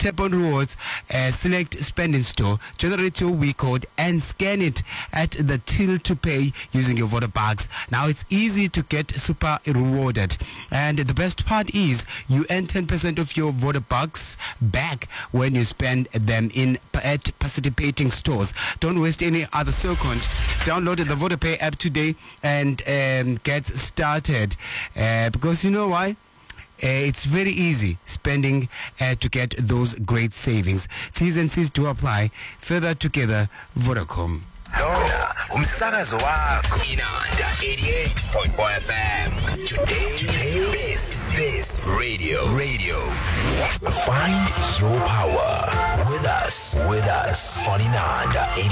Tap on rewards, select spend in store, generate your Wii code and scan it at the till to pay using your Vodabucks. Now it's easy to get super rewarded. And the best part is you earn 10% of your Vodabucks back when you spend them at participating stores. Don't waste any other second. Download the VodaPay app today and get started. Because you know why? It's very easy spending to get those great savings. T's and C's do apply. Further together, Vodacom. Lona, umsakazo wakho. Inanda 88.4 FM. Today's best radio. Find your power with us on Inanda 88.